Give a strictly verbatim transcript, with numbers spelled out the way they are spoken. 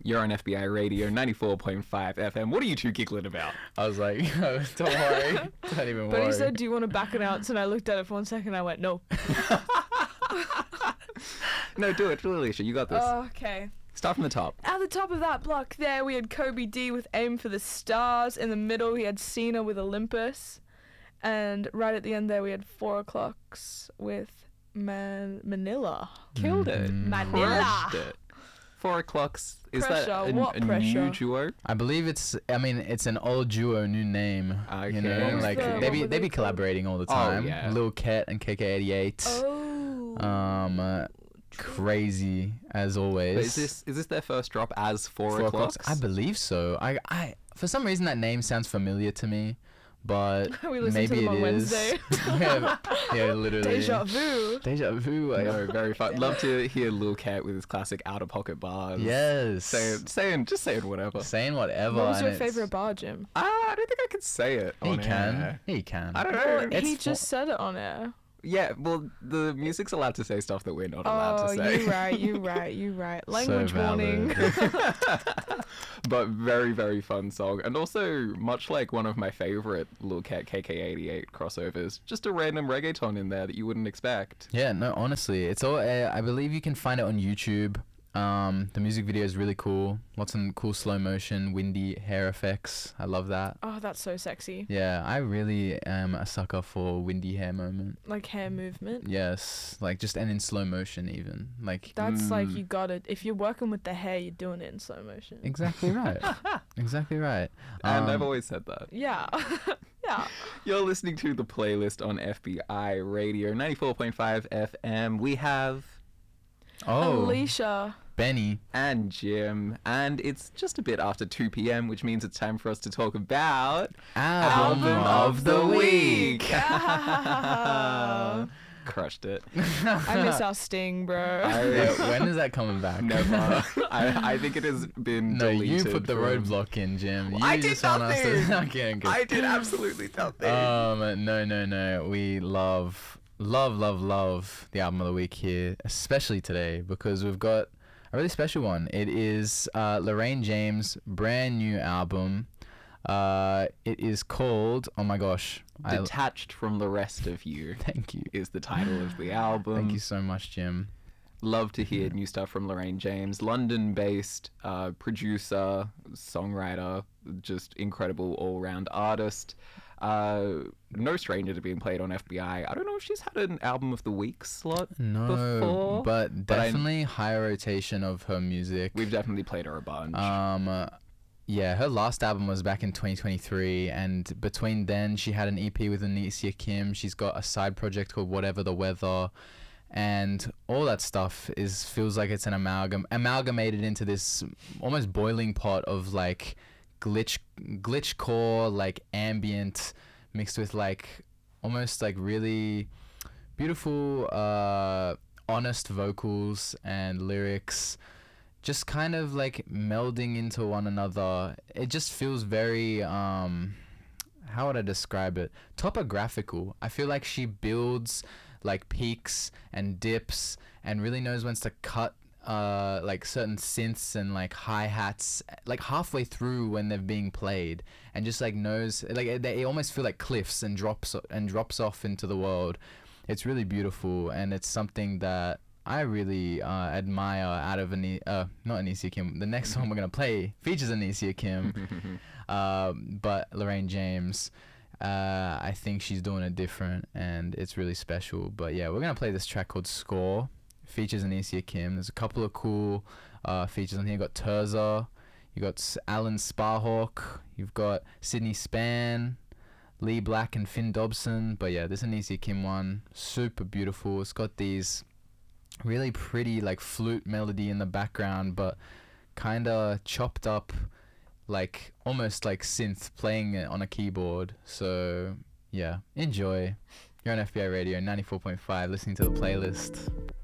You're on F B I Radio ninety-four point five F M. What are you two giggling about? I was like, oh, don't worry. Don't even But worry. he said, do you want to back announce? And I looked at it for one second and I went, no. No, do it. Do it, Alicia. You got this. Oh, okay. Start from the top. At the top of that block there, we had Kobe D with Aim for the Stars. In the middle, we had Cena with Olympus. And right at the end there, we had Four O'Clocks with Man- Manila. Killed it. Mm. Manila. Crushed it. Four O'Clocks. Is Pressure. that a, What a pressure? new duo? I believe it's. I mean, it's an old duo, new name. Okay. You know, What was like the- they what be were they they be called? collaborating all the Oh, time. yeah. Lil Ket and K K eighty-eight. Oh. Um, uh, crazy as always. But is this is this their first drop as Four, Four O'Clocks? O'Clocks? I believe so. I, I for some reason that name sounds familiar to me, but We listened to maybe them it on is. Wednesday. yeah, yeah, literally. Deja vu. Deja vu. I I know, very fun. Love to hear Lil Cat with his classic out of pocket bars. Yes. Saying, saying, just saying whatever. Saying whatever. What was and your it's- favorite bar, Jim? Ah, I don't think I could say it. He on can. air. He can. I don't know. Well, It's he fo- just said it on air. Yeah, well, the music's allowed to say stuff that we're not allowed Oh, to say. you right, you right, you right. Language warning. valid. But very, very fun song. And also, much like one of my favorite Lil Cat K K eighty-eight crossovers, just a random reggaeton in there that you wouldn't expect. Yeah, no, honestly, it's all. Uh, I believe you can find it on YouTube. Um, the music video is really cool. Lots of cool slow motion, windy hair effects. I love that. Oh, that's so sexy. Yeah, I really am a sucker for windy hair moment. Like hair movement. Yes, like just and in slow motion even. Like That's like Mm. you got it. If you're working with the hair, you're doing it in slow motion. exactly right. exactly right. And I've Um, always said that. Yeah. yeah. You're listening to the playlist on F B I Radio ninety-four point five F M. We have oh, Alicia. Benny. and Jim, and it's just a bit after two p.m., which means it's time for us to talk about Album, Album of the Week. Ah. Crushed it. I miss our sting, bro. I, Yeah, when is that coming back? Never. I, I think it has been No, you deleted put the from- roadblock in, Jim. You I did just want us to- nothing. Okay, good. I did absolutely nothing. Um, no, no, no. We love, love, love, love the album of the week here, especially today because we've got a really special one. It is uh, Lorraine James' brand new album. Uh, it is called, oh my gosh. I, Detached from the Rest of You thank you. is the title of the album. Thank you so much, Jim. Love to hear new stuff from Lorraine James, London-based uh, producer, songwriter, just incredible all-round artist. Uh, no stranger to being played on F B I. I don't know if she's had an album of the week slot No, before, but but I- definitely high rotation of her music. We've definitely played her a bunch. Um, uh, yeah, her last album was back in twenty twenty-three, and between then she had an E P with Anicia Kim. She's got a side project called Whatever the Weather, and all that stuff is feels like it's an amalgam amalgamated into this almost boiling pot of like glitch glitch core, like ambient mixed with like almost like really beautiful uh honest vocals and lyrics, just kind of like melding into one another. It just feels very um how would I describe it? Topographical. I feel like she builds like peaks and dips and really knows when to cut uh like certain synths and like hi-hats like halfway through when they're being played, and just like knows like they almost feel like cliffs and drops and drops off into the world. It's really beautiful, and it's something that I really uh, admire out of Ani- uh not Anicia Kim. The next song we're gonna play features Anicia Kim, uh, but Lorraine James. Uh, I think she's doing it different, and it's really special. But yeah, we're gonna play this track called Score. Features Anicia Kim. There's a couple of cool uh, features on here. You got Terza, you got S- Alan Sparhawk, you've got Sydney Span, Lee Black and Finn Dobson. But yeah, this Anicia Kim one, super beautiful. It's got these really pretty like flute melody in the background, but kind of chopped up, like almost like synth playing it on a keyboard. So yeah, enjoy. You're on F B I Radio ninety-four point five, listening to the playlist.